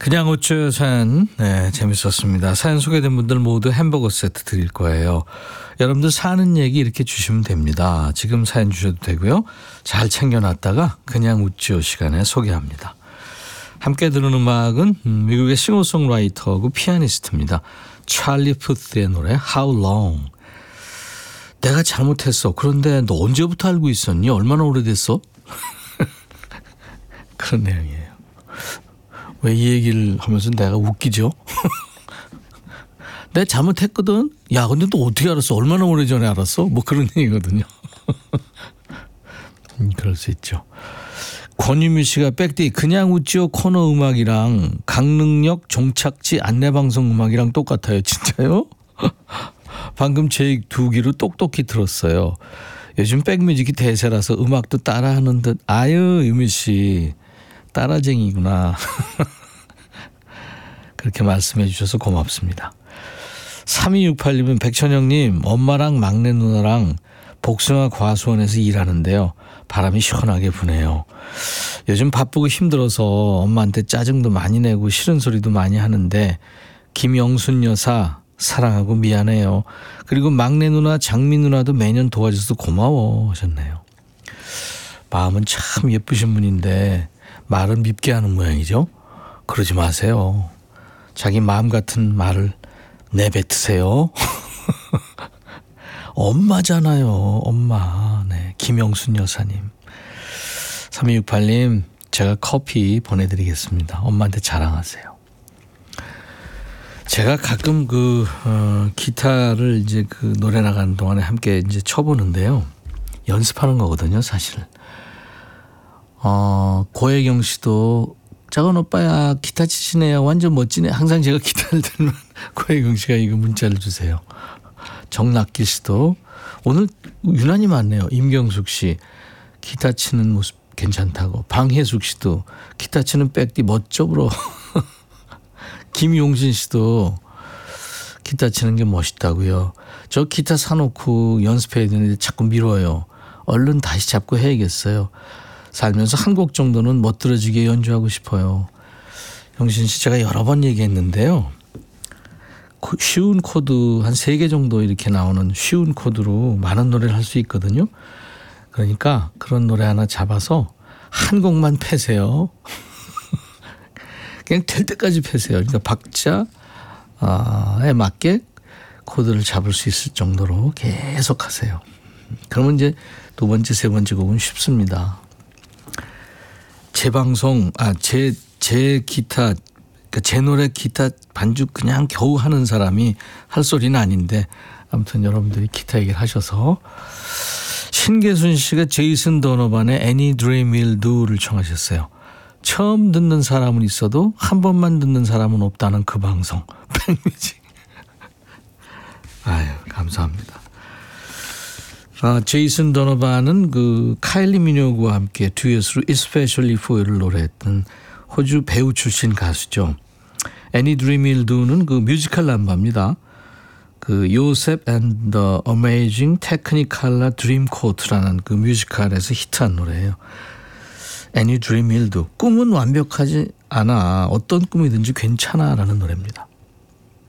그냥 어쩌요 사연 재밌었습니다. 사연 소개된 분들 모두 햄버거 세트 드릴 거예요. 여러분들 사는 얘기 이렇게 주시면 됩니다. 지금 사연 주셔도 되고요. 잘 챙겨놨다가 그냥 웃지요 시간에 소개합니다. 함께 들은 음악은 미국의 싱어송라이터하고 피아니스트입니다. 찰리 푸스의 노래 How Long. 내가 잘못했어. 그런데 너 언제부터 알고 있었니? 얼마나 오래됐어? 그런 내용이에요. 왜 이 얘기를 하면서 내가 웃기죠? 내가 잘못했거든? 야, 근데 너 어떻게 알았어? 얼마나 오래전에 알았어? 뭐 그런 얘기거든요. 그럴 수 있죠. 권유미 씨가 백디 그냥 웃지요 코너 음악이랑 강릉역 종착지 안내방송 음악이랑 똑같아요. 진짜요? 방금 제 얘기 두 귀로 똑똑히 들었어요. 요즘 백뮤직이 대세라서 음악도 따라하는 듯. 아유 유미 씨 따라쟁이구나. 그렇게 말씀해 주셔서 고맙습니다. 3268님은 백천영님 엄마랑 막내 누나랑 복숭아 과수원에서 일하는데요. 바람이 시원하게 부네요. 요즘 바쁘고 힘들어서 엄마한테 짜증도 많이 내고 싫은 소리도 많이 하는데 김영순 여사 사랑하고 미안해요. 그리고 막내 누나 장미 누나도 매년 도와줘서 고마워 하셨네요. 마음은 참 예쁘신 분인데 말은 밉게 하는 모양이죠. 그러지 마세요. 자기 마음 같은 말을 내뱉으세요. 엄마잖아요. 엄마. 네, 김영순 여사님. 3268님 제가 커피 보내드리겠습니다. 엄마한테 자랑하세요. 제가 가끔 기타를 이제 노래 나가는 동안에 함께 이제 쳐보는데요. 연습하는 거거든요, 사실. 고혜경 씨도 작은 오빠야 기타 치시네요. 완전 멋지네. 항상 제가 기타를 들면 고혜경 씨가 이거 문자를 주세요. 정낙길 씨도 오늘 유난히 많네요. 임경숙 씨 기타 치는 모습 괜찮다고. 방혜숙 씨도 기타 치는 백디 멋져 불어. 김용진 씨도 기타 치는 게 멋있다고요. 저 기타 사놓고 연습해야 되는데 자꾸 미뤄요. 얼른 다시 잡고 해야겠어요. 살면서 한 곡 정도는 멋들어지게 연주하고 싶어요. 용진 씨 제가 여러 번 얘기했는데요. 쉬운 코드 한 3개 정도 이렇게 나오는 쉬운 코드로 많은 노래를 할 수 있거든요. 그러니까 그런 노래 하나 잡아서 한 곡만 패세요. 그냥 될 때까지 패세요. 그러니까 박자에 맞게 코드를 잡을 수 있을 정도로 계속 하세요. 그러면 이제 두 번째, 세 번째 곡은 쉽습니다. 제 방송, 제 기타, 그러니까 제 노래 기타 반주 그냥 겨우 하는 사람이 할 소리는 아닌데 아무튼 여러분들이 기타 얘기를 하셔서 신계순 씨가 제이슨 도너반의 Any Dream Will Do를 청하셨어요. 처음 듣는 사람은 있어도 한 번만 듣는 사람은 없다는 그 방송. 백뮤직. 아유, 감사합니다. 제이슨 도너반은 카일리 미노그와 함께 듀엣으로 Especially For You를 노래했던 호주 배우 출신 가수죠. Any Dream Will Do는 뮤지컬 남바입니다. 요셉 and the Amazing Technicolor Dreamcoat라는 뮤지컬에서 히트한 노래예요. Any Dream Will Do. 꿈은 완벽하지 않아. 어떤 꿈이든지 괜찮아 라는 노래입니다.